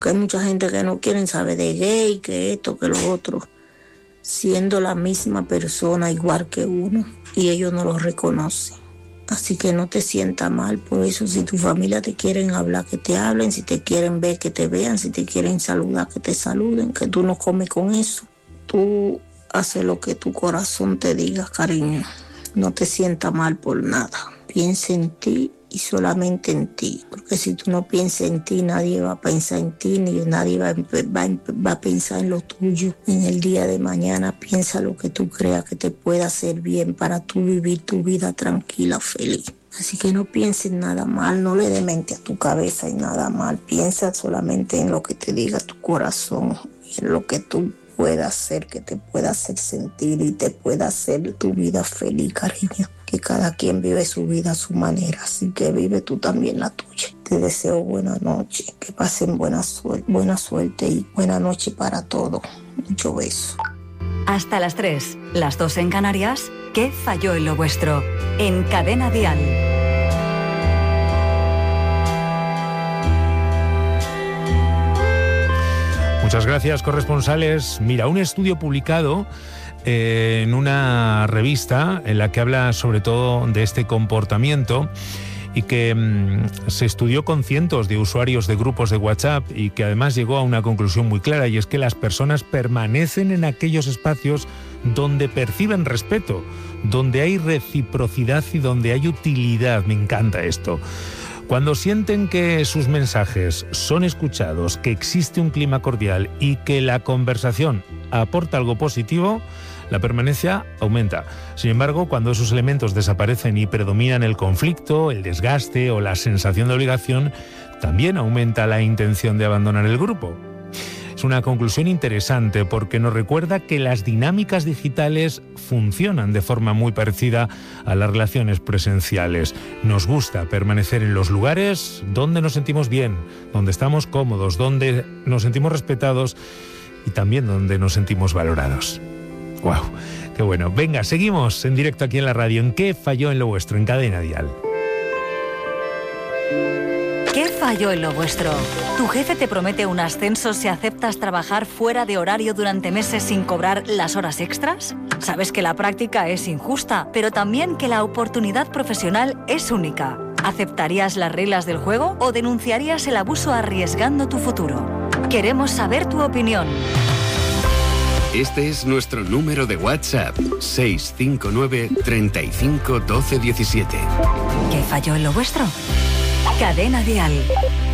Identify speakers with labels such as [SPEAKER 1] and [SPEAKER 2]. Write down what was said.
[SPEAKER 1] Que hay mucha gente que no quieren saber de gay, que esto, que lo otro, siendo la misma persona igual que uno, y ellos no lo reconocen. Así que no te sientas mal por eso. Si tu familia te quieren hablar, que te hablen. Si te quieren ver, que te vean. Si te quieren saludar, que te saluden. Que tú no comes con eso. Tú haces lo que tu corazón te diga, cariño. No te sientas mal por nada. Piensa en ti y solamente en ti. Porque si tú no piensas en ti, nadie va a pensar en ti, ni nadie va a pensar en lo tuyo. En el día de mañana piensa lo que tú creas que te pueda hacer bien para tú vivir tu vida tranquila, feliz. Así que no pienses nada mal, no le dé mente a tu cabeza y nada mal. Piensa solamente en lo que te diga tu corazón y en lo que tú pueda hacer, que te pueda hacer sentir y te pueda hacer tu vida feliz, cariño. Que cada quien vive su vida a su manera, así que vive tú también la tuya. Te deseo buena noche, que pasen buena suerte y buena noche para todos. Mucho beso.
[SPEAKER 2] Hasta las 3, las 2 en Canarias. ¿Qué falló en lo vuestro? En Cadena Dial.
[SPEAKER 3] Muchas gracias, corresponsales. Mira, un estudio publicado en una revista en la que habla sobre todo de este comportamiento y que se estudió con cientos de usuarios de grupos de WhatsApp y que además llegó a una conclusión muy clara, y es que las personas permanecen en aquellos espacios donde perciben respeto, donde hay reciprocidad y donde hay utilidad. Me encanta esto. Cuando sienten que sus mensajes son escuchados, que existe un clima cordial y que la conversación aporta algo positivo, la permanencia aumenta. Sin embargo, cuando esos elementos desaparecen y predominan el conflicto, el desgaste o la sensación de obligación, también aumenta la intención de abandonar el grupo. Es una conclusión interesante porque nos recuerda que las dinámicas digitales funcionan de forma muy parecida a las relaciones presenciales. Nos gusta permanecer en los lugares donde nos sentimos bien, donde estamos cómodos, donde nos sentimos respetados y también donde nos sentimos valorados. ¡Guau! ¡Qué bueno! Venga, seguimos en directo aquí en la radio. ¿En qué falló en lo vuestro? En Cadena Dial.
[SPEAKER 2] ¿Qué falló en lo vuestro? ¿Tu jefe te promete un ascenso si aceptas trabajar fuera de horario durante meses sin cobrar las horas extras? Sabes que la práctica es injusta, pero también que la oportunidad profesional es única. ¿Aceptarías las reglas del juego o denunciarías el abuso arriesgando tu futuro? Queremos saber tu opinión.
[SPEAKER 4] Este es nuestro número de WhatsApp, 659 35 12 17.
[SPEAKER 2] ¿Qué falló en lo vuestro? Cadena Dial.